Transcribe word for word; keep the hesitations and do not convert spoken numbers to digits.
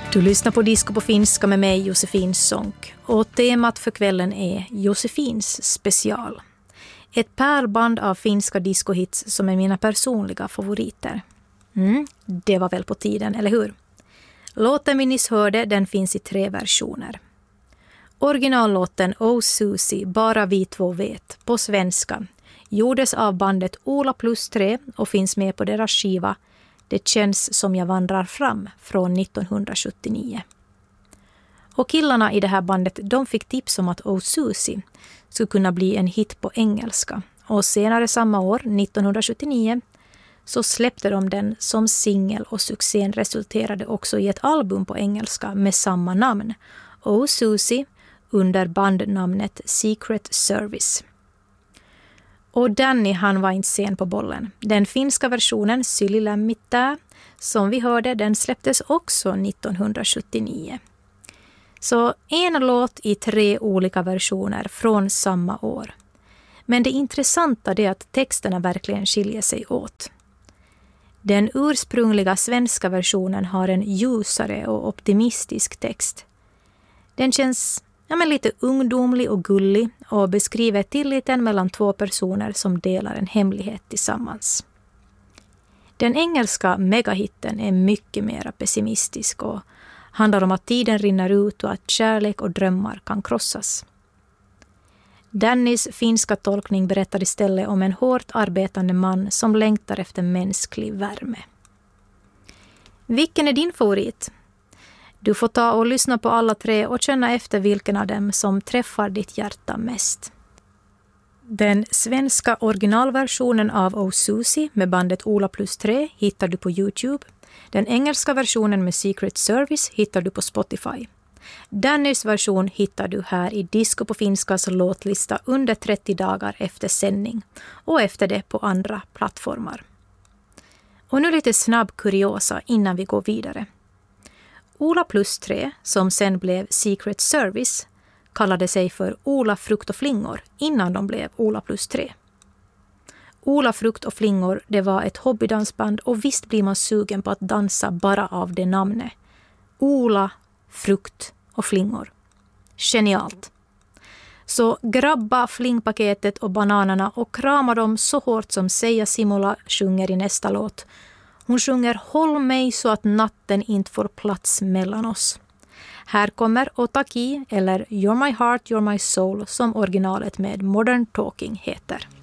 Du lyssnar på Disco på finska med mig, Josefin Sonck. Och temat för kvällen är Josefins special. Ett pärlband av finska discohits som är mina personliga favoriter. Mm, det var väl på tiden, eller hur? Låten vi nyss hörde, den finns i tre versioner. Originallåten Oh Susie, bara vi två vet, på svenska, gjordes av bandet Ola plus tre och finns med på deras skiva Det känns som jag vandrar fram från nittonhundrasjuttionio. Och killarna i det här bandet, de fick tips om att Oh Susie skulle kunna bli en hit på engelska. Och senare samma år, nittonhundrasjuttionio, så släppte de den som singel och succén resulterade också i ett album på engelska med samma namn, Oh Susie, under bandnamnet Secret Service. Och Danny, han var inte sen på bollen. Den finska versionen Syli lämmittää, som vi hörde, den släpptes också nittonhundrasjuttionio. Så en låt i tre olika versioner från samma år. Men det intressanta är att texterna verkligen skiljer sig åt. Den ursprungliga svenska versionen har en ljusare och optimistisk text. Den känns ja, men lite ungdomlig och gullig och beskriver tilliten mellan två personer som delar en hemlighet tillsammans. Den engelska megahitten är mycket mer pessimistisk och handlar om att tiden rinner ut och att kärlek och drömmar kan krossas. Dannys finska tolkning berättar istället om en hårt arbetande man som längtar efter mänsklig värme. Vilken är din favorit? Du får ta och lyssna på alla tre och känna efter vilken av dem som träffar ditt hjärta mest. Den svenska originalversionen av Oh Susie med bandet Ola plus tre hittar du på YouTube. Den engelska versionen med Secret Service hittar du på Spotify. Dannys version hittar du här i Disco på finskas låtlista under trettio dagar efter sändning och efter det på andra plattformar. Och nu lite snabb kuriosa innan vi går vidare. Ola plus tre, som sen blev Secret Service, kallade sig för Ola frukt och flingor innan de blev Ola plus tre. Ola frukt och flingor, det var ett hobbydansband och visst blir man sugen på att dansa bara av det namnet. Ola, frukt och flingor. Genialt! Så grabba flingpaketet och bananerna och krama dem så hårt som Seija Simola sjunger i nästa låt. Hon sjunger Håll mig så att natten inte får plats mellan oss. Här kommer Otaki eller You're my heart, you're my soul som originalet med Modern Talking heter.